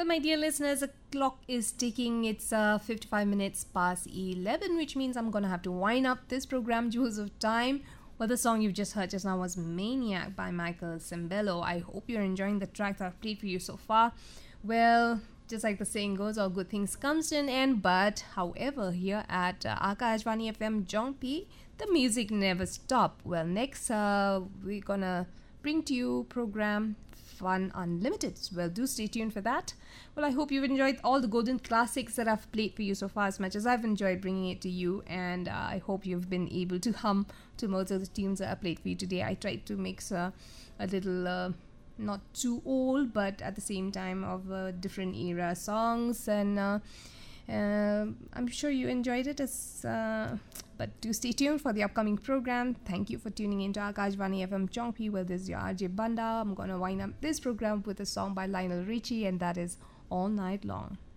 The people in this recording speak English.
Well, my dear listeners, the clock is ticking. It's 55 minutes past 11, which means I'm going to have to wind up this program, Jewels of Time. Well, the song you've just heard just now was Maniac by Michael Sembello. I hope you're enjoying the track that I've played for you so far. Well, just like the saying goes, all good things comes to an end. But, however, here at Akashvani FM Jongpi, the music never stops. Well, next, we're going to bring to you program Fun Unlimited. Well, do stay tuned for that. Well, I hope you've enjoyed all the golden classics that I've played for you so far as much as I've enjoyed bringing it to you, and I hope you've been able to hum to most of the tunes that I played for you today. I tried to mix a little not too old, but at the same time of different era songs, and I'm sure you enjoyed it. But do stay tuned for the upcoming program. Thank you for tuning in to Akashvani FM Jongpi. Well, this is your RJ Banda. I'm going to wind up this program with a song by Lionel Richie, and that is All Night Long.